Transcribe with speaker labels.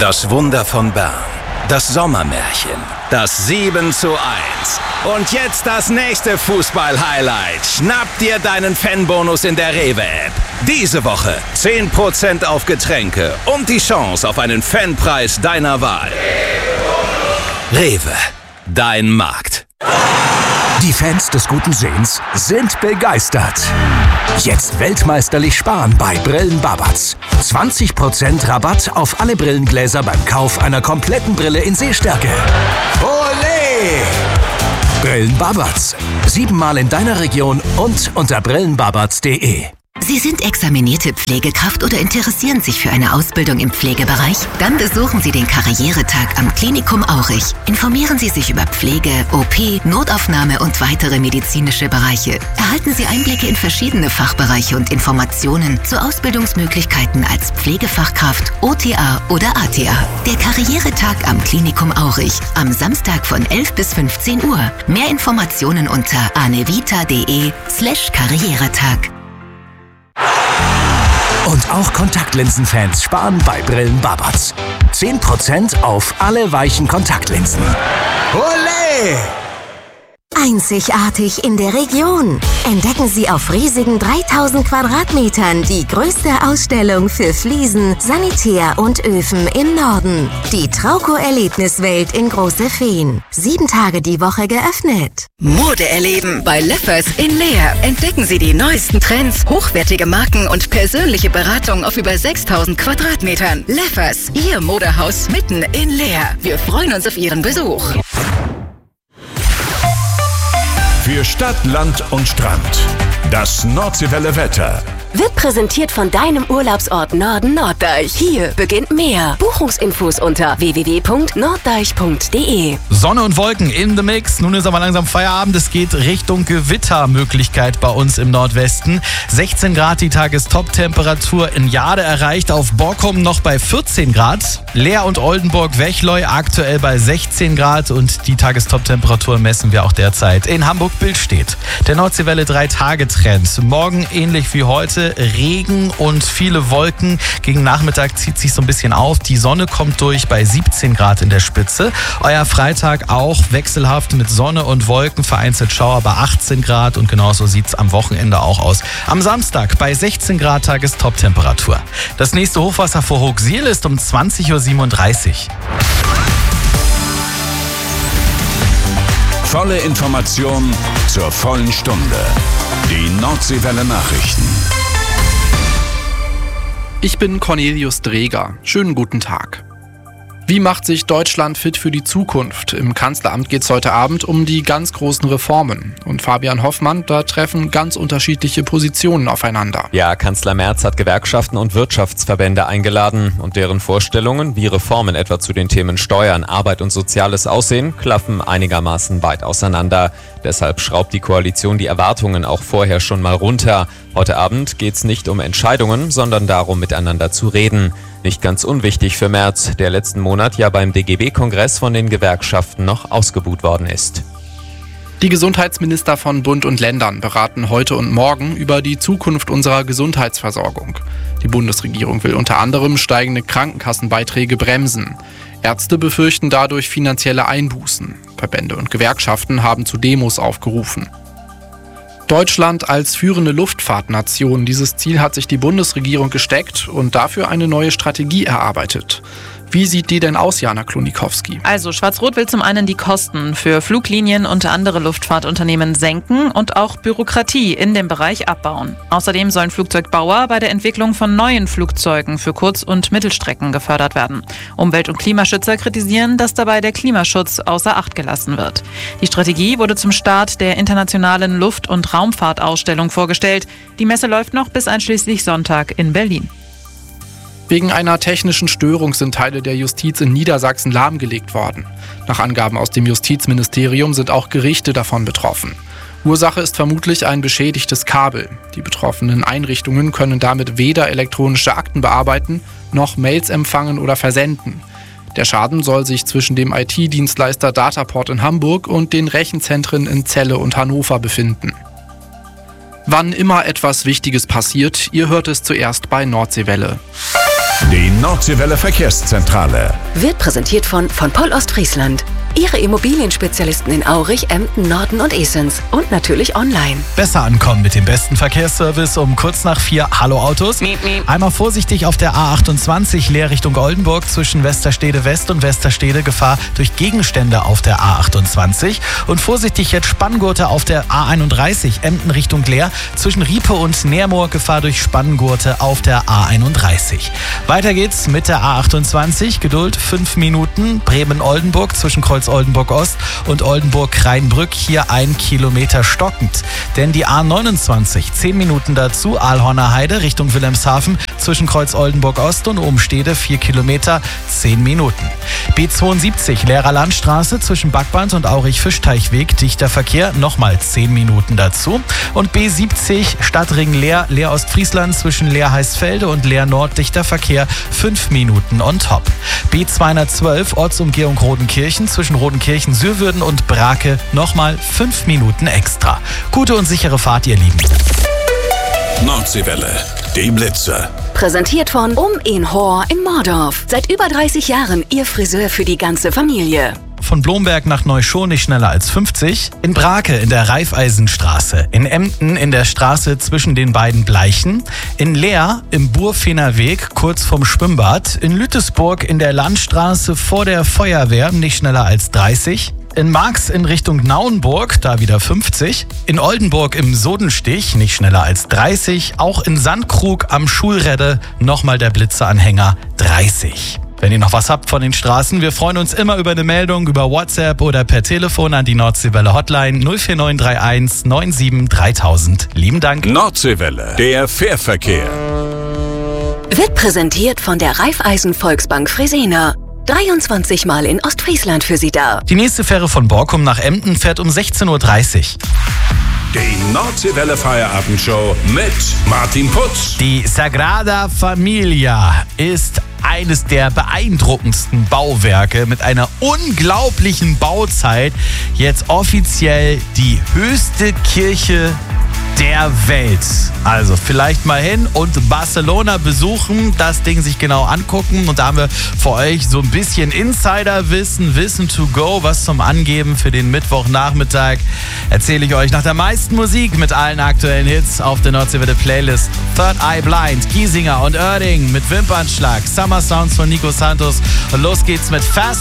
Speaker 1: Das Wunder von Bern. Das Sommermärchen. Das 7:1. Und jetzt das nächste Fußball-Highlight. Schnapp dir deinen Fanbonus in der Rewe-App. Diese Woche 10% auf Getränke und die Chance auf einen Fanpreis deiner Wahl. Rewe, dein Markt.
Speaker 2: Die Fans des guten Sehens sind begeistert. Jetzt weltmeisterlich sparen bei Brillen Babatz. 20% Rabatt auf alle Brillengläser beim Kauf einer kompletten Brille in Sehstärke. Olé! Brillen Babatz. 7-mal in deiner Region und unter brillenbabatz.de.
Speaker 3: Sie sind examinierte Pflegekraft oder interessieren sich für eine Ausbildung im Pflegebereich? Dann besuchen Sie den Karrieretag am Klinikum Aurich. Informieren Sie sich über Pflege, OP, Notaufnahme und weitere medizinische Bereiche. Erhalten Sie Einblicke in verschiedene Fachbereiche und Informationen zu Ausbildungsmöglichkeiten als Pflegefachkraft, OTA oder ATA. Der Karrieretag am Klinikum Aurich. Am Samstag von 11 bis 15 Uhr. Mehr Informationen unter anevita.de/Karrieretag.
Speaker 2: Und auch Kontaktlinsenfans sparen bei Brillen Babatz. 10% auf alle weichen Kontaktlinsen. Olé!
Speaker 4: Einzigartig in der Region. Entdecken Sie auf riesigen 3000 Quadratmetern die größte Ausstellung für Fliesen, Sanitär und Öfen im Norden. Die Trauco-Erlebniswelt in Große Feen. 7 Tage die Woche geöffnet.
Speaker 3: Mode erleben bei Leffers in Leer. Entdecken Sie die neuesten Trends, hochwertige Marken und persönliche Beratung auf über 6000 Quadratmetern. Leffers, Ihr Modehaus mitten in Leer. Wir freuen uns auf Ihren Besuch.
Speaker 5: Für Stadt, Land und Strand. Das Nordseewelle Wetter.
Speaker 6: Wird präsentiert von deinem Urlaubsort Norden Norddeich. Hier beginnt mehr. Buchungsinfos unter www.norddeich.de.
Speaker 7: Sonne und Wolken in the Mix. Nun ist aber langsam Feierabend. Es geht Richtung Gewittermöglichkeit bei uns im Nordwesten. 16 Grad die Tagestop-Temperatur in Jade erreicht. Auf Borkum noch bei 14 Grad. Leer und Oldenburg-Wechleu aktuell bei 16 Grad. Und die Tagestop-Temperatur messen wir auch derzeit in Hamburg-Billstedt. Der Nordseewelle 3-Tage-Trend. Morgen ähnlich wie heute. Regen und viele Wolken. Gegen Nachmittag zieht sich so ein bisschen auf. Die Sonne kommt durch bei 17 Grad in der Spitze. Euer Freitag auch wechselhaft mit Sonne und Wolken, vereinzelt Schauer bei 18 Grad und genauso sieht es am Wochenende auch aus. Am Samstag bei 16 Grad Tagestop-Temperatur. Das nächste Hochwasser vor Hochsiel ist um 20:37 Uhr.
Speaker 5: Volle Information zur vollen Stunde. Die Nordseewelle Nachrichten.
Speaker 8: Ich bin Cornelius Dreger. Schönen guten Tag. Wie macht sich Deutschland fit für die Zukunft? Im Kanzleramt geht es heute Abend um die ganz großen Reformen. Und Fabian Hoffmann, da treffen ganz unterschiedliche Positionen aufeinander.
Speaker 9: Ja, Kanzler Merz hat Gewerkschaften und Wirtschaftsverbände eingeladen. Und deren Vorstellungen, wie Reformen etwa zu den Themen Steuern, Arbeit und Soziales aussehen, klaffen einigermaßen weit auseinander. Deshalb schraubt die Koalition die Erwartungen auch vorher schon mal runter. Heute Abend geht es nicht um Entscheidungen, sondern darum, miteinander zu reden. Nicht ganz unwichtig für Merz, der letzten Monat ja beim DGB-Kongress von den Gewerkschaften noch ausgebuht worden ist.
Speaker 8: Die Gesundheitsminister von Bund und Ländern beraten heute und morgen über die Zukunft unserer Gesundheitsversorgung. Die Bundesregierung will unter anderem steigende Krankenkassenbeiträge bremsen. Ärzte befürchten dadurch finanzielle Einbußen. Verbände und Gewerkschaften haben zu Demos aufgerufen. Deutschland als führende Luftfahrtnation. Dieses Ziel hat sich die Bundesregierung gesteckt und dafür eine neue Strategie erarbeitet. Wie sieht die denn aus, Jana Klonikowski?
Speaker 10: Also Schwarz-Rot will zum einen die Kosten für Fluglinien und andere Luftfahrtunternehmen senken und auch Bürokratie in dem Bereich abbauen. Außerdem sollen Flugzeugbauer bei der Entwicklung von neuen Flugzeugen für Kurz- und Mittelstrecken gefördert werden. Umwelt- und Klimaschützer kritisieren, dass dabei der Klimaschutz außer Acht gelassen wird. Die Strategie wurde zum Start der internationalen Luft- und Raumfahrtausstellung vorgestellt. Die Messe läuft noch bis einschließlich Sonntag in Berlin.
Speaker 8: Wegen einer technischen Störung sind Teile der Justiz in Niedersachsen lahmgelegt worden. Nach Angaben aus dem Justizministerium sind auch Gerichte davon betroffen. Ursache ist vermutlich ein beschädigtes Kabel. Die betroffenen Einrichtungen können damit weder elektronische Akten bearbeiten, noch Mails empfangen oder versenden. Der Schaden soll sich zwischen dem IT-Dienstleister Dataport in Hamburg und den Rechenzentren in Celle und Hannover befinden. Wann immer etwas Wichtiges passiert, ihr hört es zuerst bei Nordseewelle.
Speaker 5: Die Nordseewelle Verkehrszentrale.
Speaker 6: Wird präsentiert von Poll Ostfriesland. Ihre Immobilienspezialisten in Aurich, Emden, Norden und Esens. Und natürlich online.
Speaker 7: Besser ankommen mit dem besten Verkehrsservice um kurz nach 4. Hallo Autos. Einmal vorsichtig auf der A28 Leer Richtung Oldenburg zwischen Westerstede West und Westerstede. Gefahr durch Gegenstände auf der A28. Und vorsichtig jetzt Spanngurte auf der A31 Emden Richtung Leer zwischen Riepe und Neermoor. Gefahr durch Spanngurte auf der A31. Weiter geht's mit der A28. Geduld 5 Minuten. Bremen-Oldenburg zwischen Kreuz Oldenburg Ost und Oldenburg-Rheinbrück, hier 1 Kilometer stockend. Denn die A29, 10 Minuten dazu, Aalhorner Heide Richtung Wilhelmshaven, zwischen Kreuz Oldenburg Ost und Umstede 4 Kilometer, 10 Minuten. B72, Lehrer Landstraße zwischen Backband und Aurich-Fischteichweg, dichter Verkehr, nochmal 10 Minuten dazu. Und B70, Stadtring Leer, Leer Ostfriesland zwischen Leer Heißfelde und Leer Nord, dichter Verkehr, 5 Minuten on top. B212, Ortsumgehung Rodenkirchen zwischen Rodenkirchen-Sürwürden und Brake nochmal 5 Minuten extra. Gute und sichere Fahrt, ihr Lieben.
Speaker 5: Nordseewelle, die Blitzer.
Speaker 6: Präsentiert von in Hoor in Mordorf. Seit über 30 Jahren Ihr Friseur für die ganze Familie.
Speaker 7: Von Blomberg nach Neuschon nicht schneller als 50. In Brake in der Raiffeisenstraße. In Emden in der Straße zwischen den beiden Bleichen. In Leer im Burfener Weg kurz vorm Schwimmbad. In Lütesburg in der Landstraße vor der Feuerwehr nicht schneller als 30. In Marx in Richtung Nauenburg, da wieder 50. In Oldenburg im Sodenstich, nicht schneller als 30. Auch in Sandkrug am Schulredde nochmal der Blitzeranhänger 30. Wenn ihr noch was habt von den Straßen, wir freuen uns immer über eine Meldung über WhatsApp oder per Telefon an die Nordseewelle Hotline 04931 97 3000. Lieben Dank.
Speaker 5: Nordseewelle, der Fährverkehr.
Speaker 6: Wird präsentiert von der Raiffeisen Volksbank Fresenier. 23 Mal in Ostfriesland für Sie da.
Speaker 7: Die nächste Fähre von Borkum nach Emden fährt um 16:30 Uhr.
Speaker 5: Die Nordseewelle Feierabendshow mit Martin Putz.
Speaker 7: Die Sagrada Familia ist eines der beeindruckendsten Bauwerke mit einer unglaublichen Bauzeit. Jetzt offiziell die höchste Kirche der Welt. Also vielleicht mal hin und Barcelona besuchen, das Ding sich genau angucken. Und da haben wir für euch so ein bisschen Insiderwissen, Wissen to go, was zum Angeben für den Mittwochnachmittag. Erzähle ich euch nach der meisten Musik mit allen aktuellen Hits auf der Nordseewelle Playlist. Third Eye Blind, Giesinger und Oerding mit Wimpernschlag, Summer Sounds von Nico Santos. Und los geht's mit Fast